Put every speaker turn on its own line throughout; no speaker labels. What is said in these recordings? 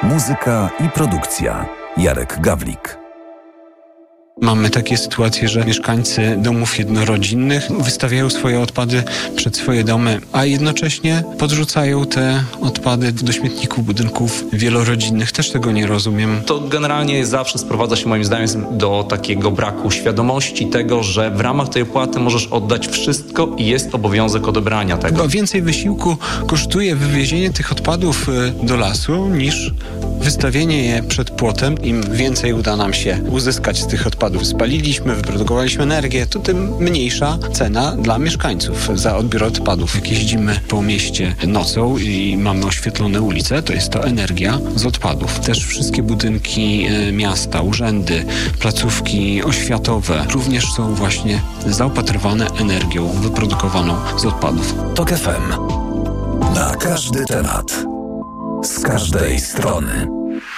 Muzyka i produkcja. Jarek Gawlik.
Mamy takie sytuacje, że mieszkańcy domów jednorodzinnych wystawiają swoje odpady przed swoje domy, a jednocześnie podrzucają te odpady do śmietników budynków wielorodzinnych. Też tego nie rozumiem.
To generalnie zawsze sprowadza się moim zdaniem do takiego braku świadomości tego, że w ramach tej opłaty możesz oddać wszystko i jest obowiązek odebrania tego.
Chyba więcej wysiłku kosztuje wywiezienie tych odpadów do lasu niż wystawienie je przed płotem. Im więcej uda nam się uzyskać z tych odpadów, spaliliśmy, wyprodukowaliśmy energię, to tym mniejsza cena dla mieszkańców za odbiór odpadów. Jak jeździmy po mieście nocą i mamy oświetlone ulice, to jest to energia z odpadów. Też wszystkie budynki miasta, urzędy, placówki oświatowe również są właśnie zaopatrywane energią wyprodukowaną z odpadów.
TOK FM. Na każdy temat. Z każdej strony.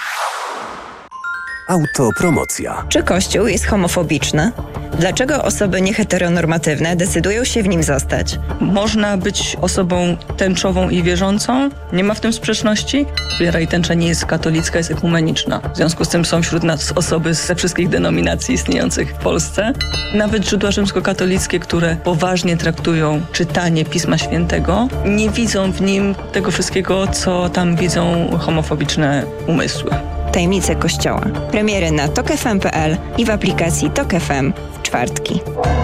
Autopromocja.
Czy Kościół jest homofobiczny? Dlaczego osoby nieheteronormatywne decydują się w nim zostać?
Można być osobą tęczową i wierzącą, nie ma w tym sprzeczności. Wiara i tęcza nie jest katolicka, jest ekumeniczna. W związku z tym są wśród nas osoby ze wszystkich denominacji istniejących w Polsce. Nawet źródła rzymskokatolickie, które poważnie traktują czytanie Pisma Świętego, nie widzą w nim tego wszystkiego, co tam widzą homofobiczne umysły.
Tajemnice Kościoła. Premiery na tokfm.pl i w aplikacji TOK FM w czwartki.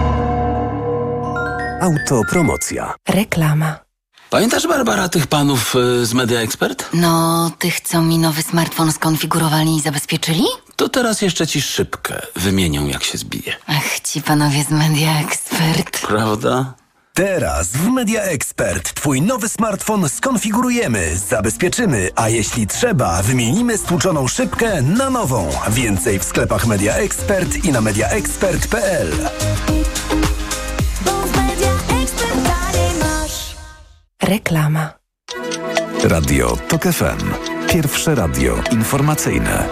Autopromocja.
Reklama.
Pamiętasz, Barbara, tych panów z Media Expert?
No, tych, co mi nowy smartfon skonfigurowali i zabezpieczyli?
To teraz jeszcze ci szybkę wymienią, jak się zbije.
Ach, ci panowie z Media Expert.
Prawda?
Teraz w Media Expert twój nowy smartfon skonfigurujemy, zabezpieczymy, a jeśli trzeba, wymienimy stłuczoną szybkę na nową. Więcej w sklepach Media Expert i na mediaexpert.pl.
Reklama.
Radio TOK FM. Pierwsze radio informacyjne.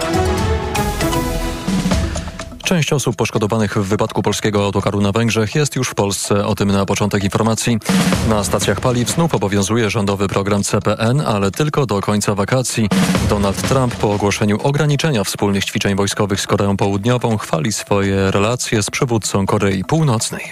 Część osób poszkodowanych w wypadku polskiego autokaru na Węgrzech jest już w Polsce. O tym na początek informacji. Na stacjach paliw znów obowiązuje rządowy program CPN, ale tylko do końca wakacji. Donald Trump po ogłoszeniu ograniczenia wspólnych ćwiczeń wojskowych z Koreą Południową chwali swoje relacje z przywódcą Korei Północnej.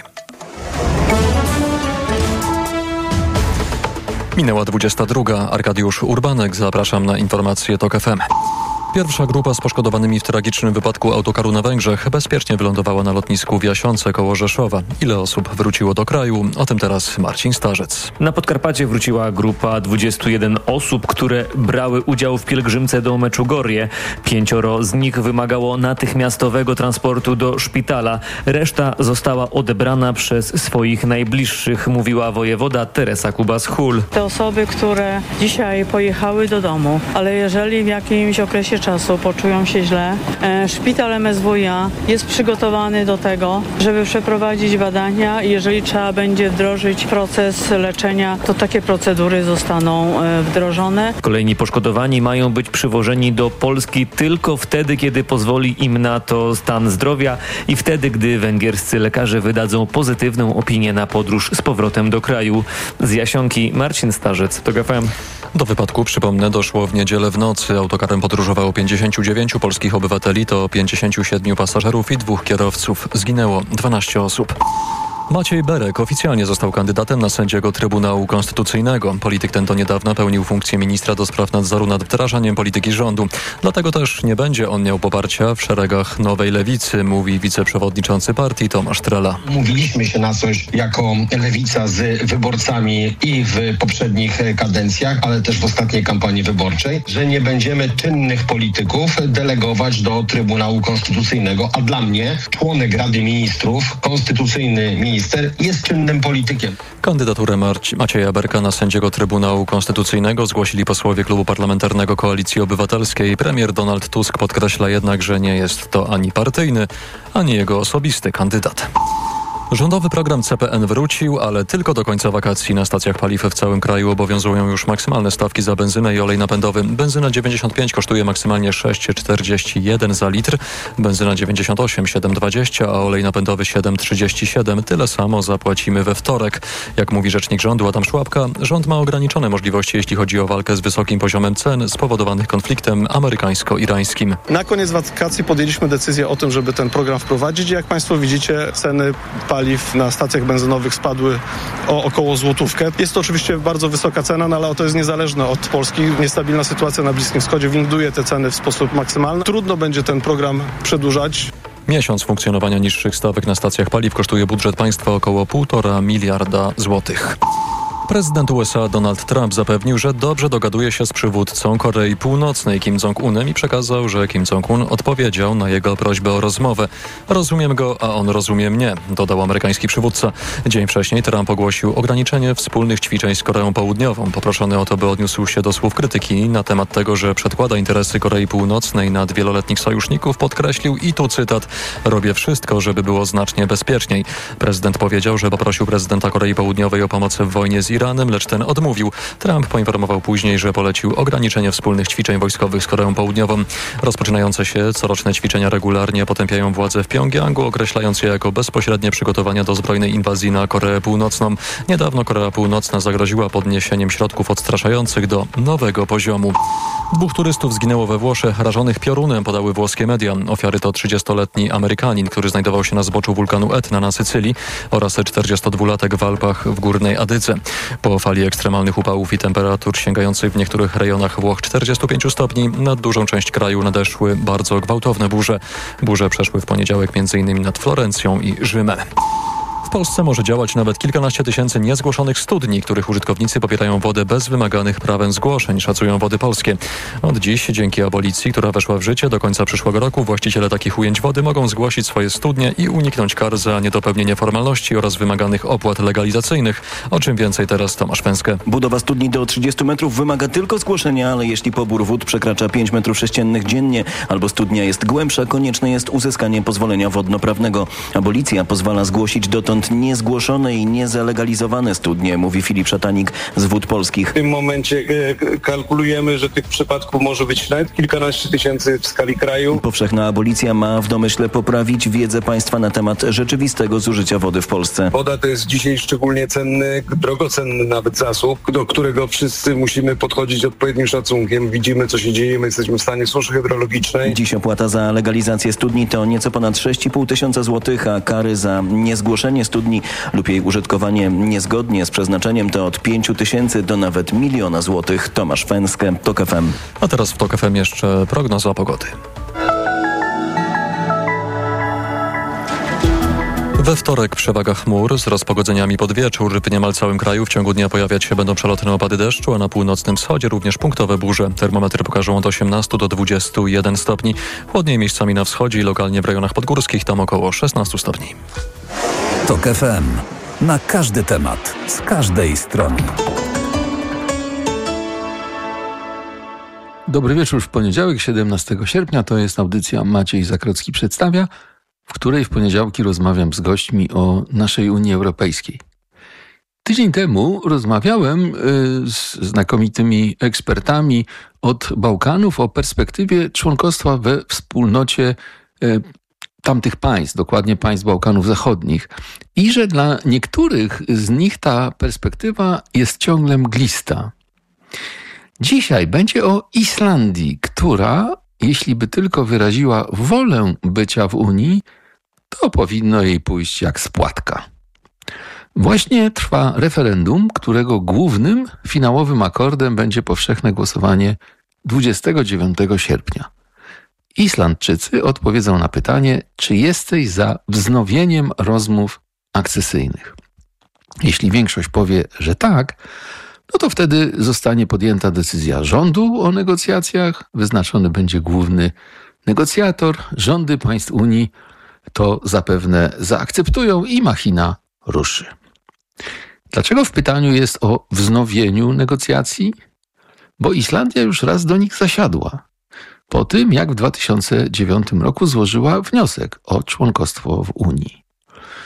Minęła 22. Arkadiusz Urbanek. Zapraszam na informacje TOK FM. Pierwsza grupa z poszkodowanymi w tragicznym wypadku autokaru na Węgrzech bezpiecznie wylądowała na lotnisku w Jasiące koło Rzeszowa. Ile osób wróciło do kraju? O tym teraz Marcin Starzec.
Na Podkarpacie wróciła grupa 21 osób, które brały udział w pielgrzymce do Meczugorje. 5 z nich wymagało natychmiastowego transportu do szpitala. Reszta została odebrana przez swoich najbliższych, mówiła wojewoda Teresa Kubas-Hul.
Te osoby, które dzisiaj pojechały do domu, ale jeżeli w jakimś okresie czasu poczują się źle, szpital MSWiA jest przygotowany do tego, żeby przeprowadzić badania i jeżeli trzeba będzie wdrożyć proces leczenia, to takie procedury zostaną wdrożone.
Kolejni poszkodowani mają być przywożeni do Polski tylko wtedy, kiedy pozwoli im na to stan zdrowia i wtedy, gdy węgierscy lekarze wydadzą pozytywną opinię na podróż z powrotem do kraju. Z Jasionki Marcin Starzec, TOK FM.
Do wypadku, przypomnę, doszło w niedzielę w nocy. Autokarem podróżowało 59 polskich obywateli, to 57 pasażerów i 2 kierowców. Zginęło 12 osób. Maciej Berek oficjalnie został kandydatem na sędziego Trybunału Konstytucyjnego. Polityk ten do niedawna pełnił funkcję ministra do spraw nadzoru nad wdrażaniem polityki rządu. Dlatego też nie będzie on miał poparcia w szeregach Nowej Lewicy, mówi wiceprzewodniczący partii Tomasz Trela.
Mówiliśmy się na coś jako Lewica z wyborcami i w poprzednich kadencjach, ale też w ostatniej kampanii wyborczej, że nie będziemy czynnych polityków delegować do Trybunału Konstytucyjnego, a dla mnie członek Rady Ministrów, konstytucyjny minister jest czynnym politykiem.
Kandydaturę Macieja Berka na sędziego Trybunału Konstytucyjnego zgłosili posłowie Klubu Parlamentarnego Koalicji Obywatelskiej. Premier Donald Tusk podkreśla jednak, że nie jest to ani partyjny, ani jego osobisty kandydat. Rządowy program CPN wrócił, ale tylko do końca wakacji. Na stacjach paliw w całym kraju obowiązują już maksymalne stawki za benzynę i olej napędowy. Benzyna 95 kosztuje maksymalnie 6,41 za litr, benzyna 98 7,20, a olej napędowy 7,37. Tyle samo zapłacimy we wtorek. Jak mówi rzecznik rządu Adam Szłapka, rząd ma ograniczone możliwości, jeśli chodzi o walkę z wysokim poziomem cen spowodowanych konfliktem amerykańsko-irańskim.
Na koniec wakacji podjęliśmy decyzję o tym, żeby ten program wprowadzić. Jak Państwo widzicie, ceny paliw na stacjach benzynowych spadły o około złotówkę. Jest to oczywiście bardzo wysoka cena, no ale to jest niezależne od Polski. Niestabilna sytuacja na Bliskim Wschodzie winduje te ceny w sposób maksymalny. Trudno będzie ten program przedłużać.
Miesiąc funkcjonowania niższych stawek na stacjach paliw kosztuje budżet państwa około 1,5 miliarda złotych. Prezydent USA Donald Trump zapewnił, że dobrze dogaduje się z przywódcą Korei Północnej Kim Jong-unem i przekazał, że Kim Jong-un odpowiedział na jego prośbę o rozmowę. Rozumiem go, a on rozumie mnie, dodał amerykański przywódca. Dzień wcześniej Trump ogłosił ograniczenie wspólnych ćwiczeń z Koreą Południową. Poproszony o to, by odniósł się do słów krytyki na temat tego, że przedkłada interesy Korei Północnej nad wieloletnich sojuszników, podkreślił i tu cytat: robię wszystko, żeby było znacznie bezpieczniej. Prezydent powiedział, że poprosił prezydenta Korei Południowej o pomoc w wojnie z Iranem, lecz ten odmówił. Trump poinformował później, że polecił ograniczenie wspólnych ćwiczeń wojskowych z Koreą Południową. Rozpoczynające się coroczne ćwiczenia regularnie potępiają władze w Pjongjangu, określając je jako bezpośrednie przygotowania do zbrojnej inwazji na Koreę Północną. Niedawno Korea Północna zagroziła podniesieniem środków odstraszających do nowego poziomu. 2 turystów zginęło we Włoszech rażonych piorunem, podały włoskie media. Ofiary to 30-letni Amerykanin, który znajdował się na zboczu wulkanu Etna na Sycylii, oraz 42-latek w Alpach w Górnej Adydze. Po fali ekstremalnych upałów i temperatur sięgających w niektórych rejonach Włoch 45 stopni nad dużą część kraju nadeszły bardzo gwałtowne burze. Burze przeszły w poniedziałek m.in. nad Florencją i Rzymem. W Polsce może działać nawet kilkanaście tysięcy niezgłoszonych studni, których użytkownicy pobierają wodę bez wymaganych prawem zgłoszeń, szacują Wody Polskie. Od dziś, dzięki abolicji, która weszła w życie do końca przyszłego roku, właściciele takich ujęć wody mogą zgłosić swoje studnie i uniknąć kar za niedopełnienie formalności oraz wymaganych opłat legalizacyjnych. O czym więcej teraz Tomasz Węskę.
Budowa studni do 30 metrów wymaga tylko zgłoszenia, ale jeśli pobór wód przekracza 5 metrów sześciennych dziennie albo studnia jest głębsza, konieczne jest uzyskanie pozwolenia wodnoprawnego. Abolicja pozwala zgłosić dotąd niezgłoszone i niezalegalizowane studnie, mówi Filip Szatanik z Wód Polskich.
W tym momencie kalkulujemy, że tych przypadków może być nawet kilkanaście tysięcy w skali kraju.
Powszechna abolicja ma w domyśle poprawić wiedzę państwa na temat rzeczywistego zużycia wody w Polsce.
Woda to jest dzisiaj szczególnie cenny, drogocenny nawet zasób, do którego wszyscy musimy podchodzić odpowiednim szacunkiem. Widzimy, co się dzieje, my jesteśmy w stanie suszy hydrologicznej.
Dziś opłata za legalizację studni to nieco ponad 6,5 tysiąca złotych, a kary za niezgłoszenie studni lub jej użytkowanie niezgodnie z przeznaczeniem to od 5 tysięcy do nawet 1 000 000 złotych. Tomasz Fęskę, TOK FM.
A teraz w TOK FM jeszcze prognoza pogody. We wtorek przewaga chmur z rozpogodzeniami pod wieczór. W niemal całym kraju w ciągu dnia pojawiać się będą przelotne opady deszczu, a na północnym wschodzie również punktowe burze. Termometry pokażą od 18 do 21 stopni. Chłodniej miejscami na wschodzie i lokalnie w rejonach podgórskich, tam około 16 stopni.
TOK FM. Na każdy temat, z każdej strony.
Dobry wieczór w poniedziałek, 17 sierpnia. To jest audycja Maciej Zakrocki przedstawia, w której w poniedziałki rozmawiam z gośćmi o naszej Unii Europejskiej. Tydzień temu rozmawiałem z znakomitymi ekspertami od Bałkanów o perspektywie członkostwa we wspólnocie tamtych państw, dokładnie państw Bałkanów Zachodnich. I że dla niektórych z nich ta perspektywa jest ciągle mglista. Dzisiaj będzie o Islandii, która, jeśli by tylko wyraziła wolę bycia w Unii, to powinno jej pójść jak z płatka. Właśnie trwa referendum, którego głównym, finałowym akordem będzie powszechne głosowanie 29 sierpnia. Islandczycy odpowiedzą na pytanie, czy jesteś za wznowieniem rozmów akcesyjnych. Jeśli większość powie, że tak, no to wtedy zostanie podjęta decyzja rządu o negocjacjach, wyznaczony będzie główny negocjator, rządy państw Unii to zapewne zaakceptują i machina ruszy. Dlaczego w pytaniu jest o wznowieniu negocjacji? Bo Islandia już raz do nich zasiadła. Po tym, jak w 2009 roku złożyła wniosek o członkostwo w Unii.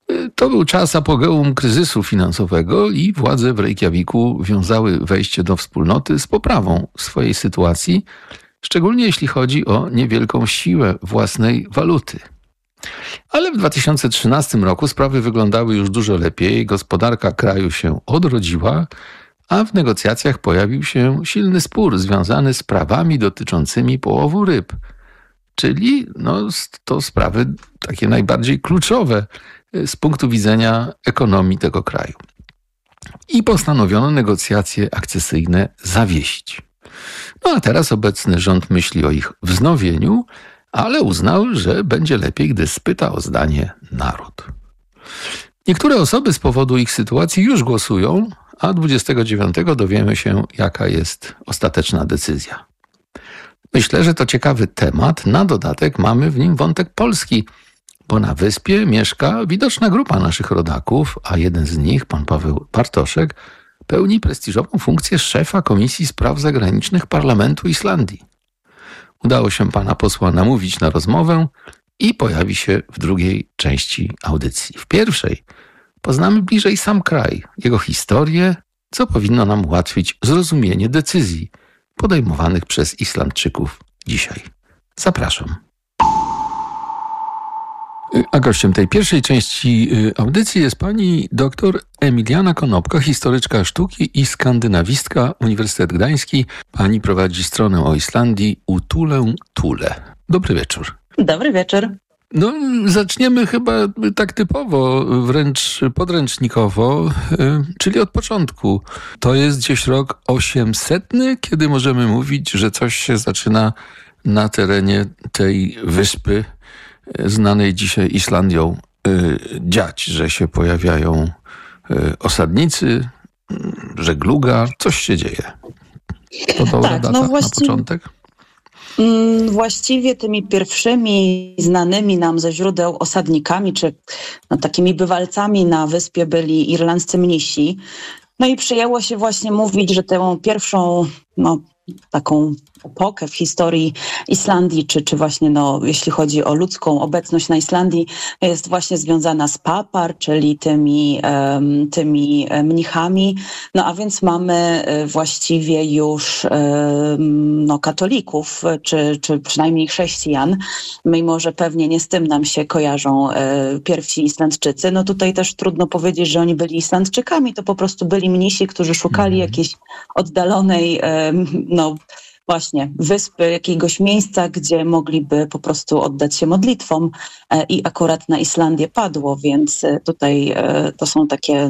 To był czas apogeum kryzysu finansowego i władze w Reykjaviku wiązały wejście do wspólnoty z poprawą swojej sytuacji, szczególnie jeśli chodzi o niewielką siłę własnej waluty. Ale w 2013 roku sprawy wyglądały już dużo lepiej, gospodarka kraju się odrodziła, a w negocjacjach pojawił się silny spór związany z prawami dotyczącymi połowu ryb, czyli to sprawy takie najbardziej kluczowe z punktu widzenia ekonomii tego kraju. I postanowiono negocjacje akcesyjne zawiesić. A teraz obecny rząd myśli o ich wznowieniu, ale uznał, że będzie lepiej, gdy spyta o zdanie naród. Niektóre osoby z powodu ich sytuacji już głosują, a 29 dowiemy się, jaka jest ostateczna decyzja. Myślę, że to ciekawy temat. Na dodatek mamy w nim wątek polski, bo na wyspie mieszka widoczna grupa naszych rodaków, a jeden z nich, pan Paweł Bartoszek, pełni prestiżową funkcję szefa Komisji Spraw Zagranicznych Parlamentu Islandii. Udało się pana posła namówić na rozmowę i pojawi się w drugiej części audycji. W pierwszej poznamy bliżej sam kraj, jego historię, co powinno nam ułatwić zrozumienie decyzji podejmowanych przez Islandczyków dzisiaj. Zapraszam. A gościem tej pierwszej części audycji jest pani dr Emiliana Konopka, historyczka sztuki i skandynawistka, Uniwersytet Gdański. Pani prowadzi stronę o Islandii Utule Tule. Dobry wieczór.
Dobry wieczór.
Zaczniemy chyba tak typowo, wręcz podręcznikowo, czyli od początku. To jest gdzieś rok 800, kiedy możemy mówić, że coś się zaczyna na terenie tej wyspy znanej dzisiaj Islandią dziać, że się pojawiają osadnicy, żegluga, coś się dzieje. To dobra data na początek?
Właściwie tymi pierwszymi znanymi nam ze źródeł osadnikami, czy takimi bywalcami na wyspie byli irlandzcy mnisi. I przyjęło się właśnie mówić, że tę pierwszą taką epokę w historii Islandii, czy właśnie jeśli chodzi o ludzką obecność na Islandii, jest właśnie związana z Papar, czyli tymi mnichami. A więc mamy właściwie już katolików, czy przynajmniej chrześcijan, mimo że pewnie nie z tym nam się kojarzą pierwsi Islandczycy. Tutaj też trudno powiedzieć, że oni byli Islandczykami, to po prostu byli mnisi, którzy szukali jakiejś oddalonej właśnie wyspy, jakiegoś miejsca, gdzie mogliby po prostu oddać się modlitwom i akurat na Islandię padło, więc tutaj to są takie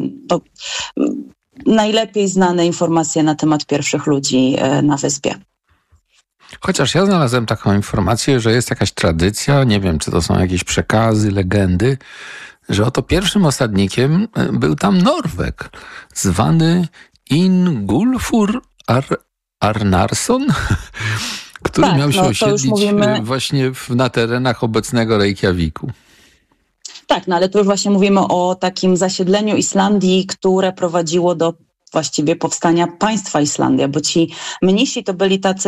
najlepiej znane informacje na temat pierwszych ludzi na wyspie.
Chociaż ja znalazłem taką informację, że jest jakaś tradycja, nie wiem, czy to są jakieś przekazy, legendy, że oto pierwszym osadnikiem był tam Norweg, zwany Ingulfur Arnarsson, który miał się osiedlić właśnie na terenach obecnego Reykjaviku.
Tak, ale tu już właśnie mówimy o takim zasiedleniu Islandii, które prowadziło do właściwie powstania państwa Islandia, bo ci mnisi to byli tacy,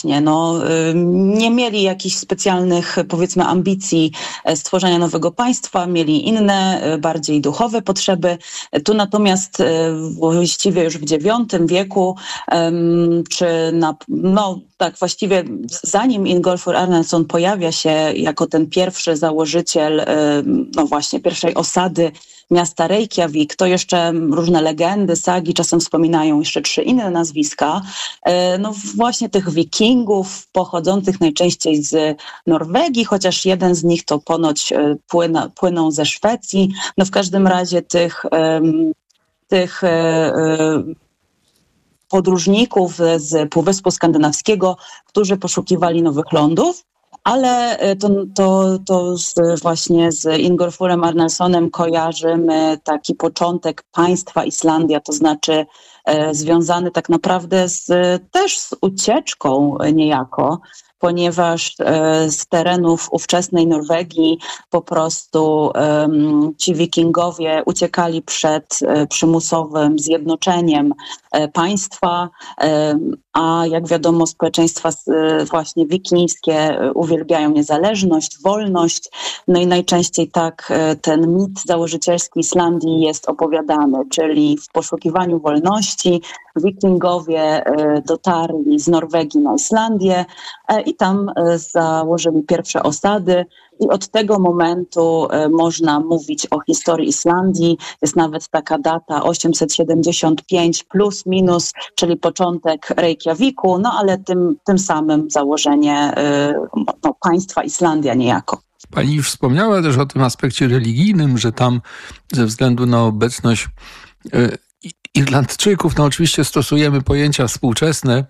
nie mieli jakichś specjalnych, powiedzmy, ambicji stworzenia nowego państwa, mieli inne, bardziej duchowe potrzeby. Tu natomiast właściwie już w IX wieku, właściwie zanim Ingolfur Arnarsson pojawia się jako ten pierwszy założyciel, właśnie pierwszej osady miasta Reykjavik, to jeszcze różne legendy, sagi czasem wspominają jeszcze 3 inne nazwiska. Właśnie tych wikingów pochodzących najczęściej z Norwegii, chociaż jeden z nich to ponoć płyną ze Szwecji. W każdym razie tych podróżników z Półwyspu Skandynawskiego, którzy poszukiwali nowych lądów. Ale właśnie z Ingolfurem Arnarssonem kojarzymy taki początek państwa Islandia, to znaczy związany tak naprawdę też z ucieczką niejako, ponieważ z terenów ówczesnej Norwegii po prostu ci wikingowie uciekali przed przymusowym zjednoczeniem państwa, a jak wiadomo społeczeństwa właśnie wikińskie uwielbiają niezależność, wolność, no i najczęściej tak ten mit założycielski Islandii jest opowiadany, czyli w poszukiwaniu wolności wikingowie dotarli z Norwegii na Islandię i tam założyli pierwsze osady. I od tego momentu można mówić o historii Islandii. Jest nawet taka data 875 plus minus, czyli początek Reykjaviku, no ale tym samym założenie państwa Islandia niejako.
Pani już wspomniała też o tym aspekcie religijnym, że tam ze względu na obecność Irlandczyków, no oczywiście stosujemy pojęcia współczesne,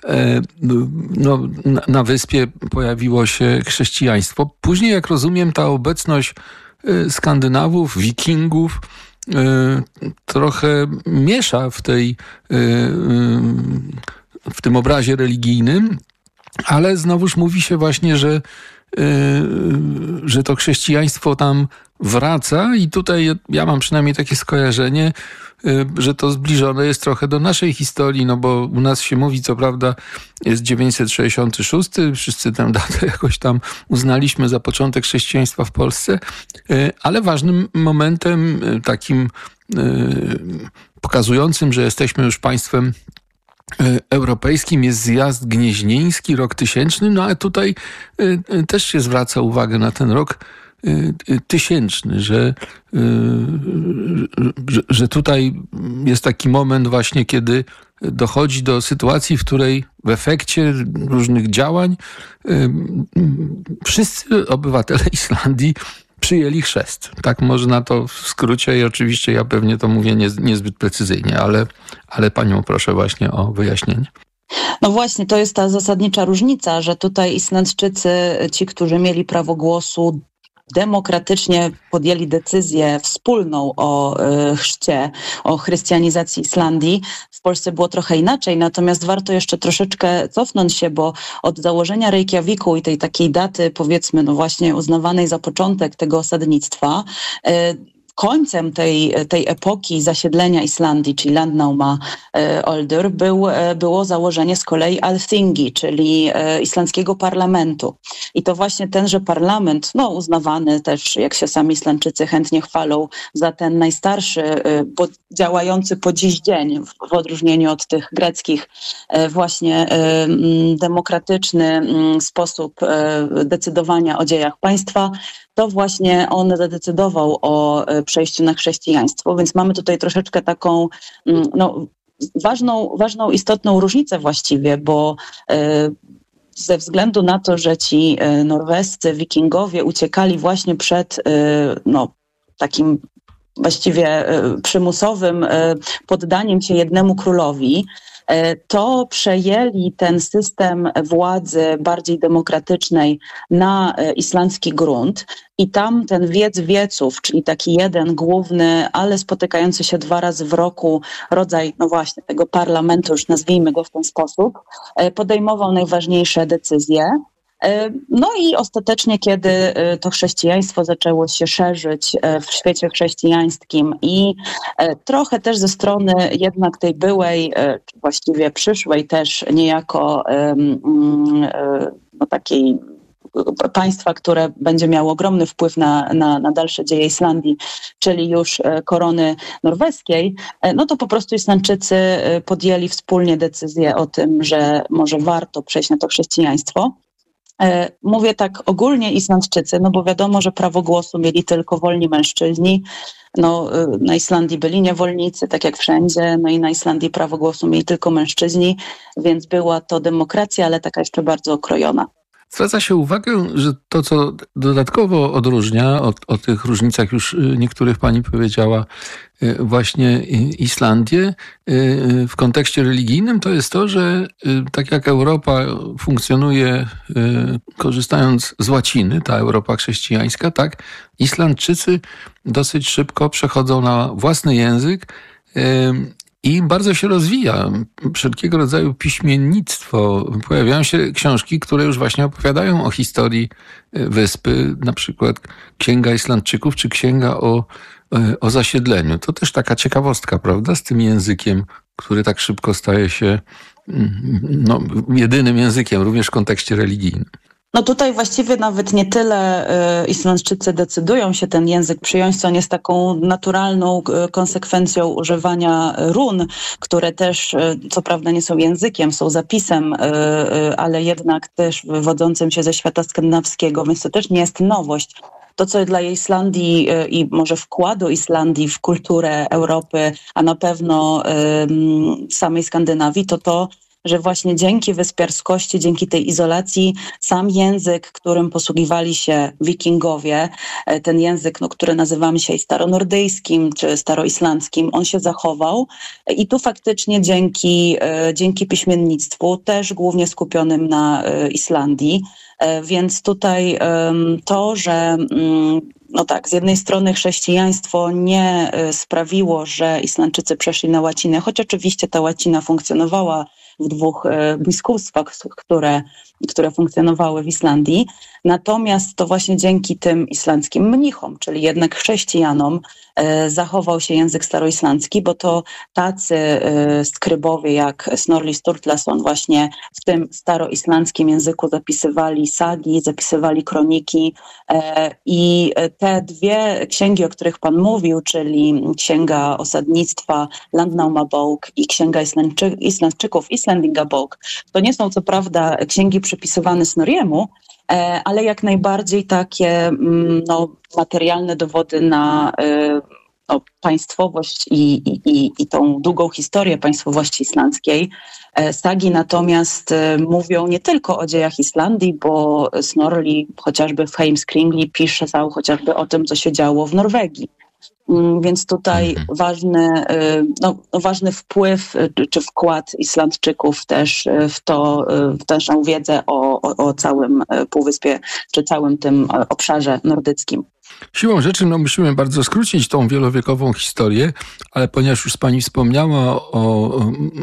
na wyspie pojawiło się chrześcijaństwo. Później, jak rozumiem, ta obecność Skandynawów, Wikingów trochę miesza w tym obrazie religijnym, ale znowuż mówi się właśnie, że to chrześcijaństwo tam wraca i tutaj ja mam przynajmniej takie skojarzenie, że to zbliżone jest trochę do naszej historii, no bo u nas się mówi, co prawda jest 966, wszyscy tę datę jakoś tam uznaliśmy za początek chrześcijaństwa w Polsce, ale ważnym momentem takim pokazującym, że jesteśmy już państwem europejskim jest zjazd gnieźnieński, rok 1000, no ale tutaj też się zwraca uwagę na ten rok 1000, że tutaj jest taki moment właśnie, kiedy dochodzi do sytuacji, w której w efekcie różnych działań wszyscy obywatele Islandii przyjęli chrzest. Tak można to w skrócie i oczywiście ja pewnie to mówię niezbyt precyzyjnie, ale panią proszę właśnie o wyjaśnienie.
No właśnie, to jest ta zasadnicza różnica, że tutaj Islandczycy, ci, którzy mieli prawo głosu, demokratycznie podjęli decyzję wspólną o chrzcie, o chrystianizacji Islandii. W Polsce było trochę inaczej, natomiast warto jeszcze troszeczkę cofnąć się, bo od założenia Reykjaviku i tej takiej daty, powiedzmy, no właśnie uznawanej za początek tego osadnictwa, końcem tej epoki zasiedlenia Islandii, czyli Landnáma Oldur, było założenie z kolei Alþingi, czyli islandzkiego parlamentu. I to właśnie tenże parlament, no uznawany też, jak się sami Islandczycy chętnie chwalą, za ten najstarszy, działający po dziś dzień, w odróżnieniu od tych greckich, właśnie demokratyczny sposób decydowania o dziejach państwa, to właśnie on zadecydował o przejściu na chrześcijaństwo, więc mamy tutaj troszeczkę taką ważną, istotną różnicę właściwie, bo ze względu na to, że ci norwescy wikingowie uciekali właśnie przed takim właściwie przymusowym poddaniem się jednemu królowi, to przejęli ten system władzy bardziej demokratycznej na islandzki grunt i tam ten wiec wieców, czyli taki jeden główny, ale spotykający się 2 razy w roku rodzaj, no właśnie, tego parlamentu, już nazwijmy go w ten sposób, podejmował najważniejsze decyzje. No i ostatecznie, kiedy to chrześcijaństwo zaczęło się szerzyć w świecie chrześcijańskim i trochę też ze strony jednak tej byłej, właściwie przyszłej też niejako takiej państwa, które będzie miało ogromny wpływ na dalsze dzieje Islandii, czyli już korony norweskiej, no to po prostu Islandczycy podjęli wspólnie decyzję o tym, że może warto przejść na to chrześcijaństwo. Mówię tak ogólnie Islandczycy, no bo wiadomo, że prawo głosu mieli tylko wolni mężczyźni. No, na Islandii byli niewolnicy, tak jak wszędzie, no i na Islandii prawo głosu mieli tylko mężczyźni, więc była to demokracja, ale taka jeszcze bardzo okrojona.
Zwraca się uwagę, że to, co dodatkowo odróżnia, o tych różnicach już niektórych pani powiedziała, właśnie Islandię w kontekście religijnym, to jest to, że tak jak Europa funkcjonuje korzystając z łaciny, ta Europa chrześcijańska, tak, Islandczycy dosyć szybko przechodzą na własny język I bardzo się rozwija wszelkiego rodzaju piśmiennictwo. Pojawiają się książki, które już właśnie opowiadają o historii wyspy, na przykład Księga Islandczyków czy Księga o zasiedleniu. To też taka ciekawostka, prawda, z tym językiem, który tak szybko staje się jedynym językiem, również w kontekście religijnym.
No tutaj właściwie nawet nie tyle Islandczycy decydują się ten język przyjąć, co on jest taką naturalną konsekwencją używania run, które też co prawda nie są językiem, są zapisem, ale jednak też wywodzącym się ze świata skandynawskiego, więc to też nie jest nowość. To, co dla Islandii i może wkładu Islandii w kulturę Europy, a na pewno samej Skandynawii, to, że właśnie dzięki wyspiarskości, dzięki tej izolacji, sam język, którym posługiwali się wikingowie, ten język, który nazywamy dzisiaj staronordyjskim czy staroislandzkim, on się zachował i tu faktycznie dzięki piśmiennictwu, też głównie skupionym na Islandii, więc tutaj to, że z jednej strony chrześcijaństwo nie sprawiło, że Islandczycy przeszli na łacinę, choć oczywiście ta łacina funkcjonowała w dwóch biskupstwach, które funkcjonowały w Islandii. Natomiast to właśnie dzięki tym islandzkim mnichom, czyli jednak chrześcijanom, zachował się język staroislandzki, bo to tacy skrybowie jak Snorri Sturlason właśnie w tym staroislandzkim języku zapisywali sagi, zapisywali kroniki i te dwie księgi, o których pan mówił, czyli Księga Osadnictwa Landnámabók i Księga Islandczyków Islandingabók, to nie są co prawda księgi przypisywane Snorriemu, ale jak najbardziej takie materialne dowody na państwowość i tą długą historię państwowości islandzkiej. Sagi natomiast mówią nie tylko o dziejach Islandii, bo Snorri chociażby w Heimskringli pisał chociażby o tym, co się działo w Norwegii. Więc tutaj ważny wpływ czy wkład Islandczyków też w naszą wiedzę o całym półwyspie czy całym tym obszarze nordyckim.
Siłą rzeczy musimy bardzo skrócić tą wielowiekową historię, ale ponieważ już pani wspomniała o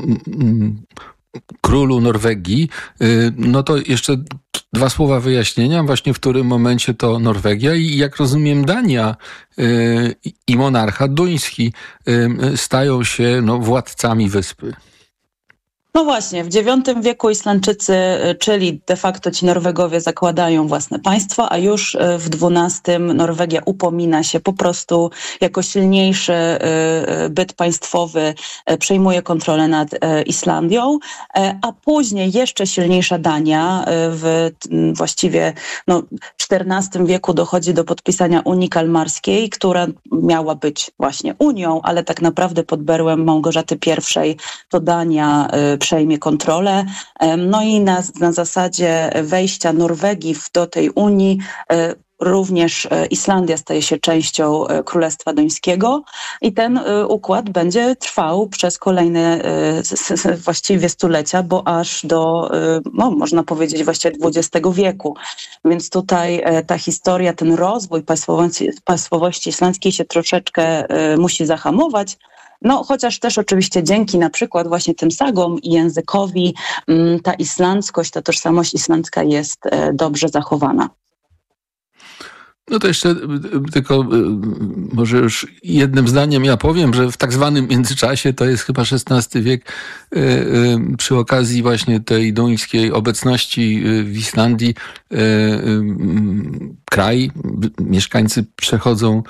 królu Norwegii, to jeszcze dwa słowa wyjaśnienia, właśnie w którym momencie to Norwegia i jak rozumiem Dania i monarcha duński stają się władcami wyspy.
No właśnie, w IX wieku Islandczycy, czyli de facto ci Norwegowie, zakładają własne państwo, a już w XII Norwegia upomina się po prostu jako silniejszy byt państwowy, przejmuje kontrolę nad Islandią, a później jeszcze silniejsza Dania właściwie XIV wieku dochodzi do podpisania Unii Kalmarskiej, która miała być właśnie Unią, ale tak naprawdę pod berłem Małgorzaty I to Dania przejmie kontrolę. No i na zasadzie wejścia Norwegii do tej Unii również Islandia staje się częścią Królestwa Duńskiego i ten układ będzie trwał przez kolejne właściwie stulecia, bo aż do, można powiedzieć, właściwie XX wieku. Więc tutaj ta historia, ten rozwój państwowości islandzkiej się troszeczkę musi zahamować. Chociaż też oczywiście dzięki na przykład właśnie tym sagom i językowi ta islandzkość, ta tożsamość islandzka jest dobrze zachowana.
To jeszcze tylko może już jednym zdaniem ja powiem, że w tak zwanym międzyczasie, to jest chyba XVI wiek, przy okazji właśnie tej duńskiej obecności w Islandii, mieszkańcy przechodzą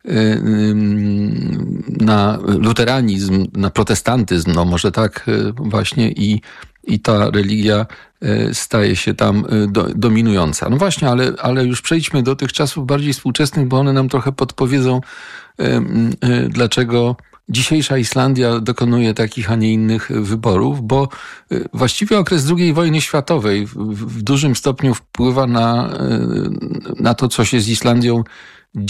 na luteranizm, na protestantyzm, może tak właśnie i ta religia staje się tam dominująca. No właśnie, ale już przejdźmy do tych czasów bardziej współczesnych, bo one nam trochę podpowiedzą, dlaczego dzisiejsza Islandia dokonuje takich, a nie innych wyborów, bo właściwie okres II wojny światowej w dużym stopniu wpływa na to, co się z Islandią